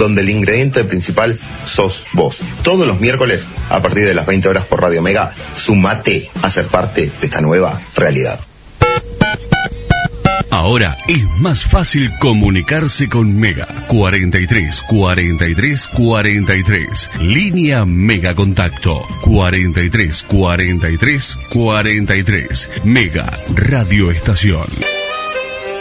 donde el ingrediente principal sos vos. Todos los miércoles, a partir de las 20 horas por Radio Mega, sumate a ser parte de esta nueva realidad. Ahora es más fácil comunicarse con Mega. 43 43 43. Línea Mega Contacto. 43 43 43. Mega Radio Estación.